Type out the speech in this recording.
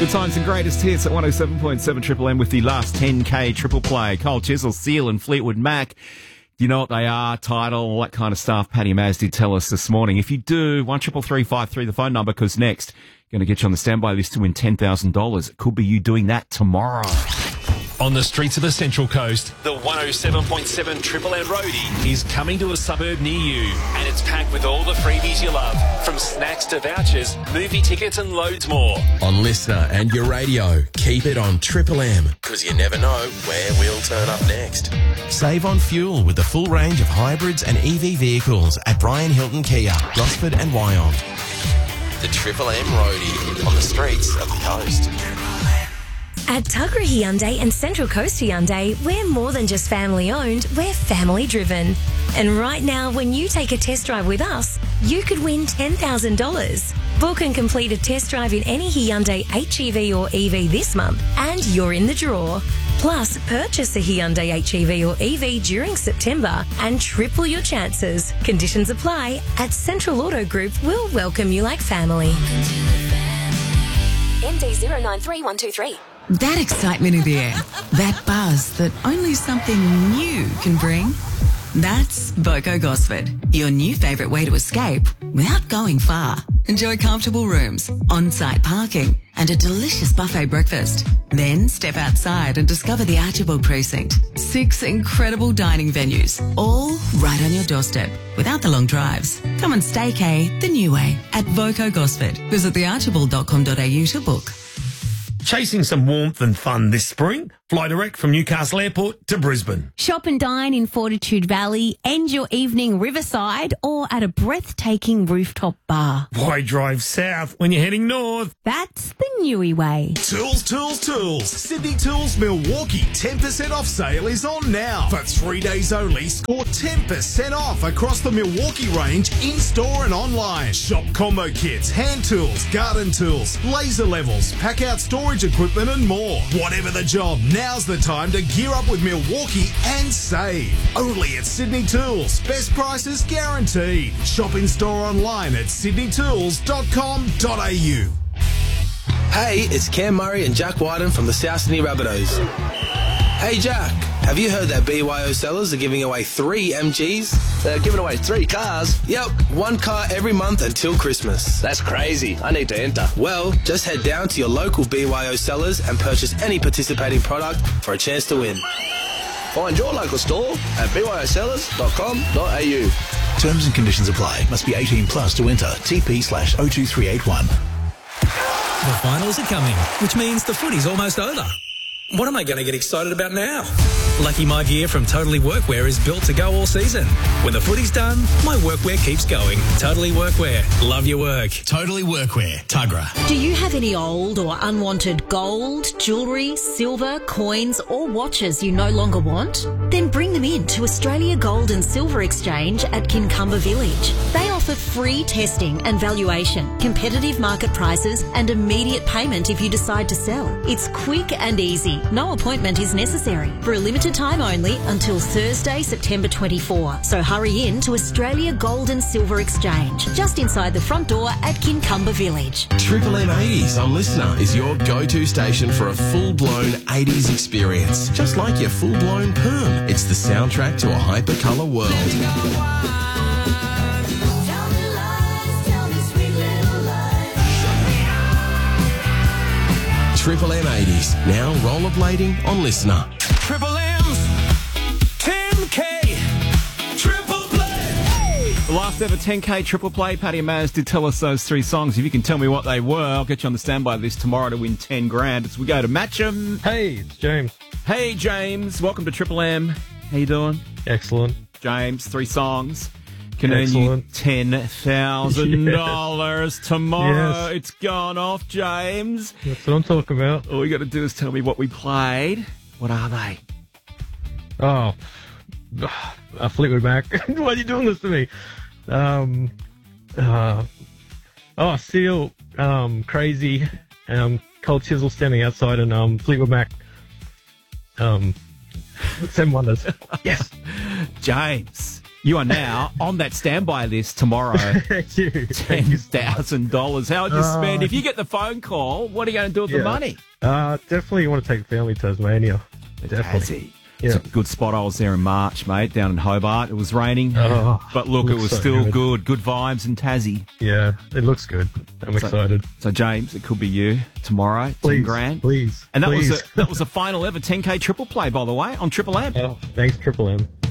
Good times and greatest hits at 107.7 Triple M with the last 10K triple play. Cole Chisel, Seal and Fleetwood Mac. You know what they are, title, all that kind of stuff. Paddy Maz did tell us this morning. If you do, 133353, the phone number, because next, going to get you on the standby list to win $10,000. It could be you doing that tomorrow. On the streets of the Central Coast, the 107.7 Triple M Roadie is coming to a suburb near you, and it's packed with all the freebies you love, from snacks to vouchers, movie tickets and loads more. On Listener and your radio, keep it on Triple M, because you never know where we'll turn up next. Save on fuel with the full range of hybrids and EV vehicles at Brian Hilton Kia, Gosford and Wyong. The Triple M Roadie on the streets of the coast. At Tuggerah Hyundai and Central Coast Hyundai, we're more than just family owned, we're family driven. And right now, when you take a test drive with us, you could win $10,000. Book and complete a test drive in any Hyundai HEV or EV this month, and you're in the draw. Plus, purchase a Hyundai HEV or EV during September and triple your chances. Conditions apply. At Central Auto Group, we'll welcome you like family. MD 093123. That excitement in the air, that buzz that only something new can bring. That's Voco Gosford, your new favourite way to escape without going far. Enjoy comfortable rooms, on-site parking, and a delicious buffet breakfast. Then step outside and discover the Archibald Precinct. 6 incredible dining venues, all right on your doorstep, without the long drives. Come and staycay the new way at Voco Gosford. Visit thearchibald.com.au to book. Chasing some warmth and fun this spring? Fly direct from Newcastle Airport to Brisbane. Shop and dine in Fortitude Valley, end your evening riverside or at a breathtaking rooftop bar. Why drive south when you're heading north? That's the Newey way. Tools, tools, tools. Sydney Tools Milwaukee 10% off sale is on now. For 3 days only, score 10% off across the Milwaukee range in-store and online. Shop combo kits, hand tools, garden tools, laser levels, pack-out storage equipment and more. Whatever the job, now's the time to gear up with Milwaukee and save. Only at Sydney Tools. Best prices guaranteed. Shop in store online at sydneytools.com.au. Hey, it's Cam Murray and Jack Wyden from the South Sydney Rabbitohs. Hey Jack, have you heard that BYO sellers are giving away 3 MGs? They're giving away 3 cars? Yep, 1 car every month until Christmas. That's crazy. I need to enter. Well, just head down to your local BYO sellers and purchase any participating product for a chance to win. Find your local store at byosellers.com.au. Terms and conditions apply. Must be 18 plus to enter. TP/02381. The finals are coming, which means the footy's almost over. What am I going to get excited about now? Lucky My Gear from Totally Workwear is built to go all season. When the footy's done, my workwear keeps going. Totally Workwear. Love your work. Totally Workwear. Tuggerah. Do you have any old or unwanted gold, jewellery, silver, coins or watches you no longer want? Then bring them in to Australia Gold and Silver Exchange at Kincumber Village. They offer free testing and valuation, competitive market prices and immediate payment if you decide to sell. It's quick and easy. No appointment is necessary. For a limited time only until Thursday, September 24. So hurry in to Australia Gold and Silver Exchange, just inside the front door at Kincumber Village. Triple M 80s on Listener is your go-to station for a full-blown 80s experience. Just like your full-blown perm. It's the soundtrack to a hyper-colour world. Triple M 80s, now rollerblading on Listener. Triple M's 10K triple play. The last ever 10K triple play. Paddy and Maz did tell us those 3 songs. If you can tell me what they were, I'll get you on the standby list tomorrow to win 10 grand. As we go to Matcham. Hey, it's James. Hey, James. Welcome to Triple M. How you doing? Excellent. James, 3 songs. Can earn Excellent. you $10,000 tomorrow. Yes. It's gone off, James. That's what I'm talking about. All you got to do is tell me what we played. What are they? Oh, Fleetwood Mac. Why are you doing this to me? Seal, Crazy, Cold Chisel standing outside, and Fleetwood Mac. 7 Wonders. Yes. James, You are now on that standby list tomorrow. Thank you. $10,000. How would you spend? If you get the phone call, what are you going to do with the money? Definitely want to take the family to Tasmania. Definitely. It's a good spot. I was there in March, mate, down in Hobart. It was raining. But look, it was so still good. good. Good vibes in Tassie. Yeah, it looks good. I'm excited. So, James, it could be you tomorrow. Please, 10 grand. please. And that please. was the final ever 10K triple play, by the way, on Triple M. Oh, thanks, Triple M.